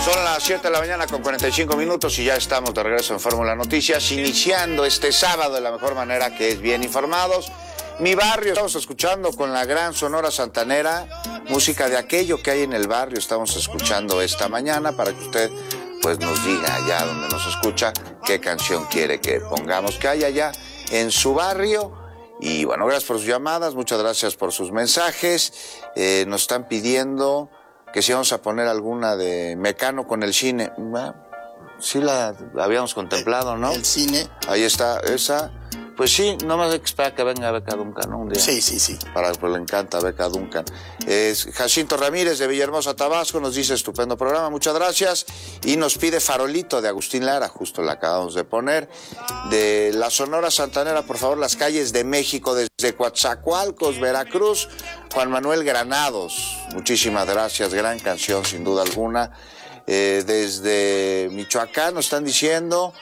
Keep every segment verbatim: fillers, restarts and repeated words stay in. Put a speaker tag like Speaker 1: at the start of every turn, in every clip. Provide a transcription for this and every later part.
Speaker 1: Son las siete de la mañana con cuarenta y cinco minutos y ya estamos de regreso en Fórmula Noticias, iniciando este sábado de la mejor manera, que es bien informados. Mi barrio, estamos escuchando con la gran Sonora Santanera, música de aquello que hay en el barrio, estamos escuchando esta mañana para que usted pues nos diga allá donde nos escucha qué canción quiere que pongamos, que hay allá en su barrio. Y bueno, gracias por sus llamadas, muchas gracias por sus mensajes. Eh, nos están pidiendo que si vamos a poner alguna de Mecano con el cine. Bueno, sí la, la habíamos contemplado, ¿no?
Speaker 2: El cine.
Speaker 1: Ahí está, esa. Pues sí, nomás hay que esperar que venga Beca Duncan, ¿no? Un día.
Speaker 2: Sí, sí, sí.
Speaker 1: Para, pues le encanta Beca Duncan. Es Jacinto Ramírez de Villahermosa, Tabasco, nos dice estupendo programa, muchas gracias. Y nos pide Farolito de Agustín Lara, justo la acabamos de poner. De la Sonora Santanera, por favor, las calles de México, desde Coatzacoalcos, Veracruz, Juan Manuel Granados. Muchísimas gracias, gran canción, sin duda alguna. Eh, desde Michoacán nos están diciendo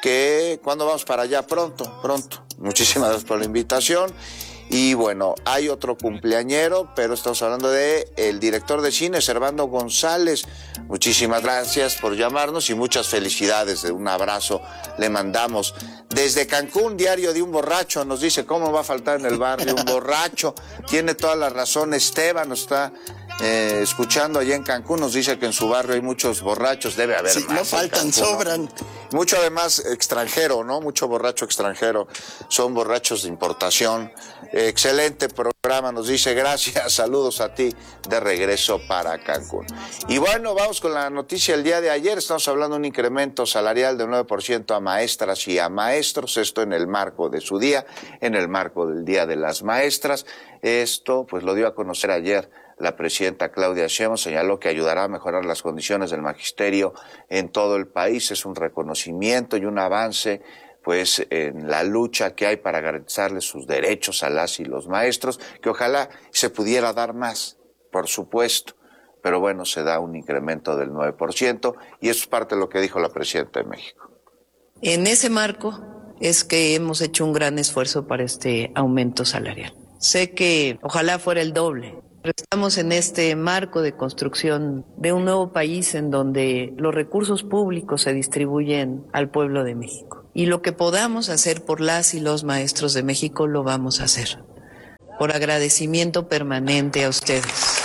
Speaker 1: que cuando vamos para allá, pronto, pronto. Muchísimas gracias por la invitación. Y bueno, hay otro cumpleañero, pero estamos hablando de el director de cine, Servando González. Muchísimas gracias por llamarnos y muchas felicidades. Un abrazo le mandamos. Desde Cancún, Diario de un Borracho, nos dice cómo va a faltar en el barrio un borracho. Tiene toda la razón, Esteban nos está eh, escuchando allá en Cancún, nos dice que en su barrio hay muchos borrachos, debe haber
Speaker 2: sí,
Speaker 1: más.
Speaker 2: No faltan, Cancún, sobran. ¿No?
Speaker 1: Mucho además extranjero, ¿no? Mucho borracho extranjero, son borrachos de importación. Eh, excelente programa, nos dice gracias, saludos a ti de regreso para Cancún. Y bueno, vamos con la noticia del día de ayer, estamos hablando de un incremento salarial del nueve por ciento a maestras y a maestros, esto en el marco de su día, en el marco del Día de las Maestras. Esto pues lo dio a conocer ayer la presidenta Claudia Sheinbaum, señaló que ayudará a mejorar las condiciones del magisterio en todo el país. Es un reconocimiento y un avance pues en la lucha que hay para garantizarles sus derechos a las y los maestros, que ojalá se pudiera dar más, por supuesto, pero bueno, se da un incremento del nueve por ciento y eso es parte de lo que dijo la presidenta de México.
Speaker 3: En ese marco es que hemos hecho un gran esfuerzo para este aumento salarial. Sé que ojalá fuera el doble. Estamos en este marco de construcción de un nuevo país en donde los recursos públicos se distribuyen al pueblo de México. Y lo que podamos hacer por las y los maestros de México lo vamos a hacer. Por agradecimiento permanente a ustedes.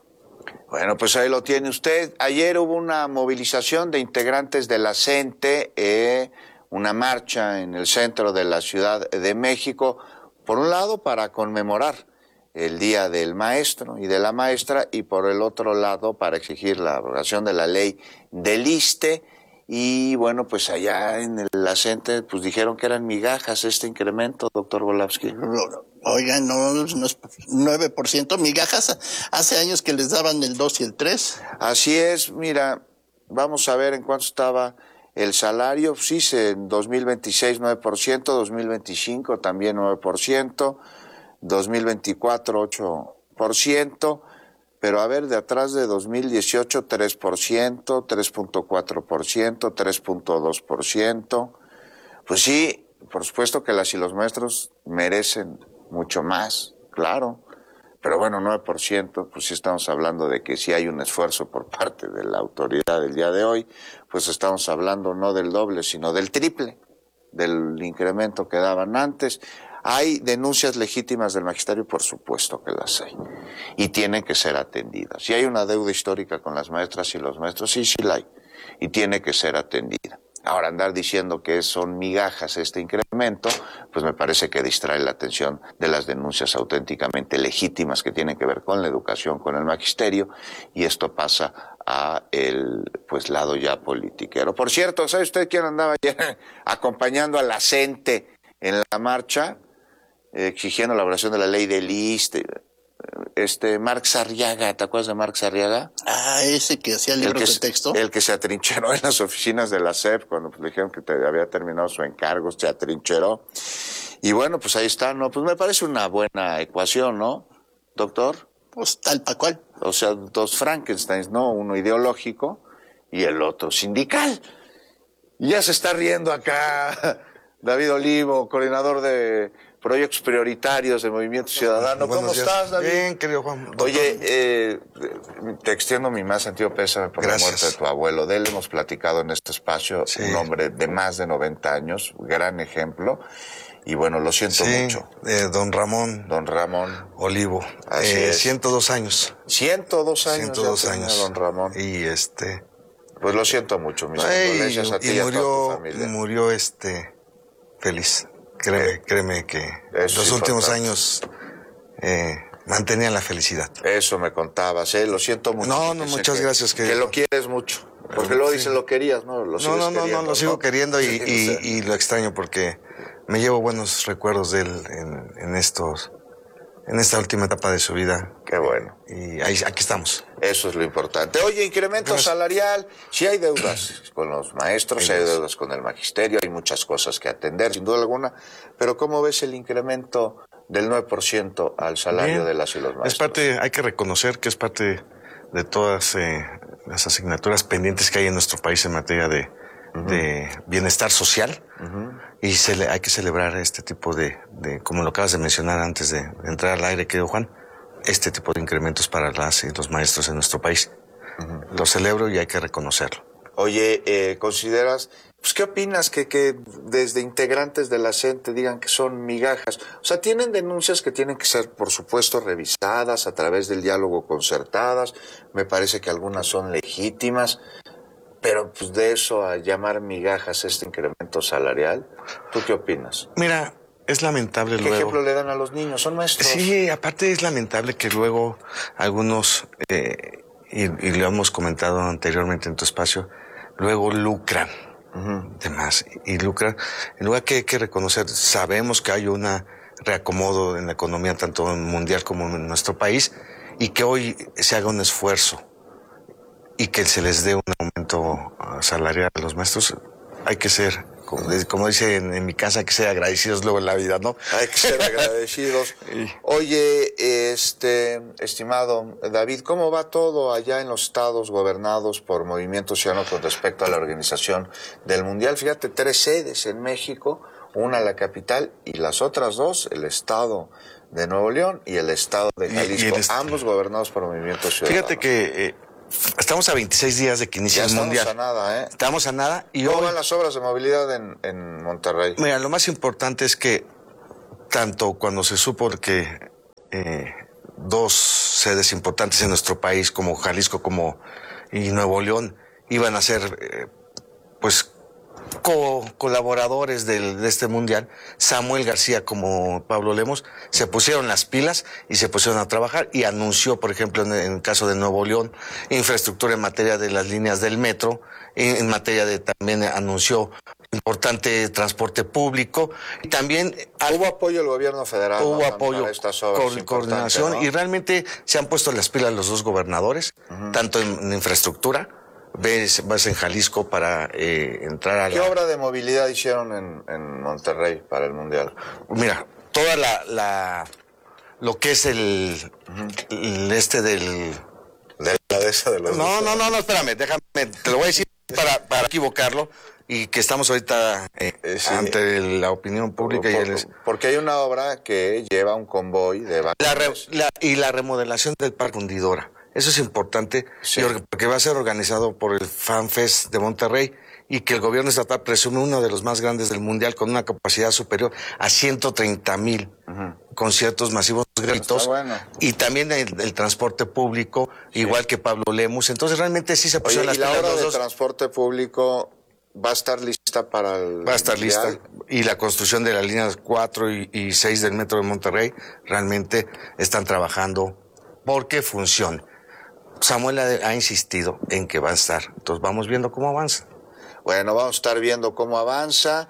Speaker 1: Bueno, pues ahí lo tiene usted. Ayer hubo una movilización de integrantes de la CENTE, eh, una marcha en el centro de la Ciudad de México, por un lado para conmemorar el Día del Maestro y de la Maestra, y por el otro lado para exigir la abrogación de la ley del ISSSTE. Y bueno, pues allá en el CENTE pues dijeron que eran migajas este incremento, doctor Volapsky.
Speaker 2: Oigan, no, no es nueve por ciento migajas, hace años que les daban el dos y el tres.
Speaker 1: Así es, mira, vamos a ver en cuánto estaba el salario. Sí, en dos mil veintiséis nueve por ciento, dos mil veinticinco también nueve por ciento, dos mil veinticuatro ocho por ciento, pero a ver, de atrás de dos mil dieciocho tres por ciento, tres punto cuatro por ciento, tres punto dos por ciento. Pues sí, por supuesto que las y los maestros merecen mucho más, claro, pero bueno, nueve por ciento, pues sí estamos hablando de que si hay un esfuerzo por parte de la autoridad del día de hoy, pues estamos hablando no del doble, sino del triple del incremento que daban antes. ¿Hay denuncias legítimas del magisterio? Por supuesto que las hay. Y tienen que ser atendidas. Si hay una deuda histórica con las maestras y los maestros, sí, sí la hay. Y tiene que ser atendida. Ahora, andar diciendo que son migajas este incremento, pues me parece que distrae la atención de las denuncias auténticamente legítimas que tienen que ver con la educación, con el magisterio, y esto pasa a el pues lado ya politiquero. Por cierto, ¿sabe usted quién andaba ayer acompañando a la CENTE en la marcha? Exigiendo la abrogación de la ley del ISSSTE, este Marx Arriaga, ¿te acuerdas de Marx Arriaga?
Speaker 2: Ah, ese que hacía libros
Speaker 1: que,
Speaker 2: de texto.
Speaker 1: El que se atrincheró en las oficinas de la S E P cuando pues, le dijeron que te había terminado su encargo, se atrincheró. Y bueno, pues ahí está, ¿no? Pues me parece una buena ecuación, ¿no, doctor?
Speaker 2: Pues tal pa' cual.
Speaker 1: O sea, dos Frankensteins, ¿no? Uno ideológico y el otro sindical. Y ya se está riendo acá David Olivo, coordinador de proyectos prioritarios del Movimiento Ciudadano.
Speaker 4: Buenos
Speaker 1: ¿Cómo
Speaker 4: días.
Speaker 1: estás, David?
Speaker 4: Bien, querido Juan. Doctor.
Speaker 1: Oye, eh, te extiendo mi más sentido pésame por
Speaker 4: Gracias.
Speaker 1: la muerte de tu abuelo. De él hemos platicado en este espacio,
Speaker 4: Sí.
Speaker 1: un hombre de más de noventa años, gran ejemplo. Y bueno, lo siento
Speaker 4: Sí,
Speaker 1: mucho.
Speaker 4: eh, don Ramón
Speaker 1: Don Ramón.
Speaker 4: Olivo.
Speaker 1: Así
Speaker 4: eh,
Speaker 1: es.
Speaker 4: ciento dos años.
Speaker 1: ciento dos años.
Speaker 4: ciento dos
Speaker 1: ya tenía
Speaker 4: años.
Speaker 1: Don Ramón.
Speaker 4: Y este...
Speaker 1: Pues lo siento mucho, mis
Speaker 4: Ay,
Speaker 1: condolencias a ti
Speaker 4: y
Speaker 1: y a toda tu
Speaker 4: murió,
Speaker 1: familia.
Speaker 4: murió este... feliz. Cree, créeme que
Speaker 1: Eso
Speaker 4: los
Speaker 1: es
Speaker 4: últimos
Speaker 1: importante.
Speaker 4: años eh, mantenían la felicidad.
Speaker 1: Eso me contabas, ¿eh? Lo siento mucho.
Speaker 4: No,
Speaker 1: porque
Speaker 4: no,
Speaker 1: sé
Speaker 4: muchas
Speaker 1: que,
Speaker 4: gracias,
Speaker 1: Que
Speaker 4: querido.
Speaker 1: lo quieres mucho. Porque luego
Speaker 4: Sí.
Speaker 1: dices lo querías, ¿no? Lo
Speaker 4: No,
Speaker 1: sigues
Speaker 4: no, no,
Speaker 1: queriendo,
Speaker 4: no, lo sigo queriendo y,
Speaker 1: Sí,
Speaker 4: y,
Speaker 1: o sea,
Speaker 4: y lo extraño porque me llevo buenos recuerdos de él en, en estos, en esta última etapa de su vida.
Speaker 1: Qué bueno.
Speaker 4: Y ahí, aquí estamos.
Speaker 1: Eso es lo importante. Oye, incremento
Speaker 4: Gracias.
Speaker 1: salarial. Sí hay deudas con los maestros,
Speaker 4: Hay
Speaker 1: hay
Speaker 4: deudas.
Speaker 1: deudas con el magisterio, hay muchas cosas que atender, sin duda alguna. Pero ¿cómo ves el incremento del nueve por ciento al salario
Speaker 4: Bien.
Speaker 1: de las y los maestros?
Speaker 4: Es parte, hay que reconocer que es parte de todas eh, las asignaturas pendientes que hay en nuestro país en materia de, uh-huh. de bienestar social. Uh-huh. Y se le, hay que celebrar este tipo de, de, como lo acabas de mencionar antes de, de entrar al aire, querido Juan, este tipo de incrementos para las y los maestros en nuestro país. Uh-huh. Lo celebro y hay que reconocerlo.
Speaker 1: Oye, eh, ¿consideras, pues qué opinas que, que desde integrantes de la C E N T E digan que son migajas? O sea, tienen denuncias que tienen que ser, por supuesto, revisadas a través del diálogo concertadas. Me parece que algunas son legítimas. Pero pues de eso a llamar migajas este incremento salarial, ¿tú qué opinas?
Speaker 4: Mira, es lamentable
Speaker 1: ¿Qué
Speaker 4: luego...
Speaker 1: ejemplo le dan a los niños? Son maestros.
Speaker 4: Sí, aparte es lamentable que luego algunos, eh, y, y lo hemos comentado anteriormente en tu espacio, luego lucran uh-huh. de más. Y lucran, en lugar que hay que reconocer, sabemos que hay un reacomodo en la economía tanto mundial como en nuestro país, y que hoy se haga un esfuerzo y que se les dé un aumento salarial a los maestros. Hay que ser, como, como dice en, en mi casa, hay que ser agradecidos luego en la vida, ¿no?
Speaker 1: Hay que ser agradecidos. Oye, este, estimado David, ¿cómo va todo allá en los estados gobernados por Movimiento Ciudadano con respecto a la organización del Mundial? Fíjate, tres sedes en México, una la capital y las otras dos, el estado de Nuevo León y el estado de Jalisco, est- ambos gobernados por Movimiento Ciudadano.
Speaker 4: Fíjate que... Eh, Estamos a veintiséis días de que inicie el Mundial.
Speaker 1: Estamos a nada, ¿eh?
Speaker 4: Estamos a nada. Y
Speaker 1: ¿Cómo
Speaker 4: hoy,
Speaker 1: van las obras de movilidad en, en Monterrey?
Speaker 4: Mira, lo más importante es que tanto cuando se supo que eh, dos sedes importantes en nuestro país, como Jalisco como y Nuevo León, iban a ser eh, pues co colaboradores del, de este mundial, Samuel García como Pablo Lemos se pusieron las pilas y se pusieron a trabajar y anunció, por ejemplo, en, en el caso de Nuevo León, infraestructura en materia de las líneas del metro, en, en materia de también anunció importante transporte público y también
Speaker 1: hubo apoyo del gobierno federal,
Speaker 4: hubo
Speaker 1: ¿no?
Speaker 4: apoyo
Speaker 1: para estas obras
Speaker 4: co coordinación, ¿no? Y realmente se han puesto las pilas los dos gobernadores, uh-huh. tanto en, en infraestructura. Ves, vas en Jalisco para eh, entrar a
Speaker 1: ¿Qué
Speaker 4: la...
Speaker 1: obra de movilidad hicieron en, en Monterrey para el Mundial?
Speaker 4: Mira, toda la... la lo que es el... Uh-huh. el este del...
Speaker 1: De la de esa de los...
Speaker 4: No, no, no, no, espérame, déjame, te lo voy a decir para, para equivocarlo y que estamos ahorita eh, eh, sí. ante la opinión pública.
Speaker 1: Por,
Speaker 4: y el...
Speaker 1: Porque hay una obra que lleva un convoy de...
Speaker 4: La re, la, y la remodelación del Parque Hundidora. Eso es importante, sí. porque va a ser organizado por el FanFest de Monterrey y que el gobierno estatal presume uno de los más grandes del mundial con una capacidad superior a ciento treinta mil uh-huh. conciertos masivos gratuitos
Speaker 1: bueno.
Speaker 4: y también el, el transporte público, sí. igual que Pablo Lemus. Entonces realmente sí se pusieron
Speaker 1: Oye,
Speaker 4: las
Speaker 1: ¿y la
Speaker 4: pilas
Speaker 1: obra de
Speaker 4: dos?
Speaker 1: transporte público va a estar lista para el
Speaker 4: Va a estar
Speaker 1: mundial?
Speaker 4: lista. Y la construcción de las líneas cuatro y, y seis del metro de Monterrey realmente están trabajando porque funciona. Samuel ha, ha insistido en que va a estar. Entonces vamos viendo cómo avanza.
Speaker 1: Bueno, vamos a estar viendo cómo avanza.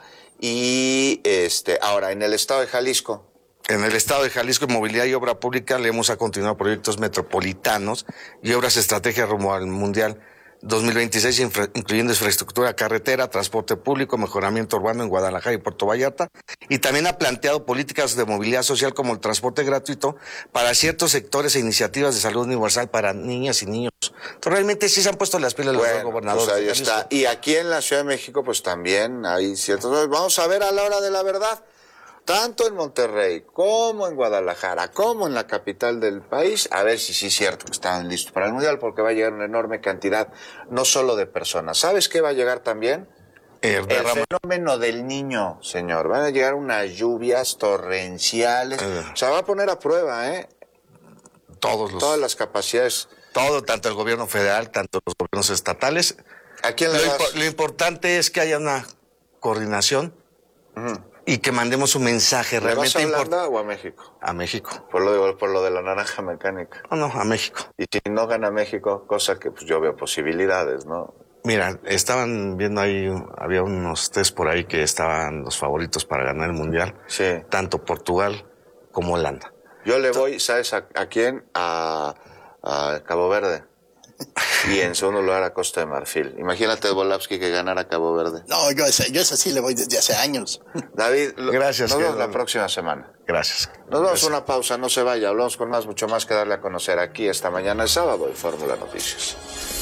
Speaker 1: Y este, ahora, en el estado de Jalisco.
Speaker 4: En el estado de Jalisco, en movilidad y obra pública, le hemos a continuar proyectos metropolitanos y obras estratégicas rumbo al Mundial dos mil veintiséis, infra, incluyendo infraestructura carretera, transporte público, mejoramiento urbano en Guadalajara y Puerto Vallarta, y también ha planteado políticas de movilidad social como el transporte gratuito para ciertos sectores e iniciativas de salud universal para niñas y niños. Entonces, realmente sí se han puesto las pilas los
Speaker 1: bueno,
Speaker 4: dos gobernadores.
Speaker 1: Pues ahí está. Y aquí en la Ciudad de México, pues también hay ciertos... Vamos a ver a la hora de la verdad. tanto en Monterrey como en Guadalajara, como en la capital del país, a ver si sí es cierto que están listos para el Mundial, porque va a llegar una enorme cantidad, no solo de personas. ¿Sabes qué va a llegar también?
Speaker 4: El,
Speaker 1: el fenómeno del niño, señor. Van a llegar unas lluvias torrenciales. Eh. O sea, va a poner a prueba, ¿eh?
Speaker 4: Todos los,
Speaker 1: Todas las capacidades.
Speaker 4: Todo, tanto el gobierno federal, tanto los gobiernos estatales.
Speaker 1: ¿A quién le
Speaker 4: lo,
Speaker 1: das?
Speaker 4: impo lo importante es que haya una coordinación uh-huh. y que mandemos un mensaje
Speaker 1: ¿Le
Speaker 4: realmente
Speaker 1: importante. ¿A Holanda o a México?
Speaker 4: A México.
Speaker 1: Por lo, de, por lo de la naranja mecánica.
Speaker 4: No, no, a México.
Speaker 1: Y si no gana México, cosa que pues yo veo posibilidades, ¿no?
Speaker 4: Mira, estaban viendo ahí, había unos test por ahí que estaban los favoritos para ganar el Mundial.
Speaker 1: Sí.
Speaker 4: Tanto Portugal como Holanda.
Speaker 1: Yo le voy, ¿sabes a, a quién? A, a Cabo Verde. Y en segundo lugar a Costa de Marfil. Imagínate Volapsky que ganara Cabo Verde.
Speaker 2: No, yo ese, yo ese sí le voy desde hace años.
Speaker 1: David,
Speaker 4: gracias.
Speaker 1: Nos vemos la próxima semana.
Speaker 4: Gracias.
Speaker 1: Nos vamos a una pausa, no se vaya. Hablamos con más, mucho más que darle a conocer aquí esta mañana es sábado en Fórmula Noticias.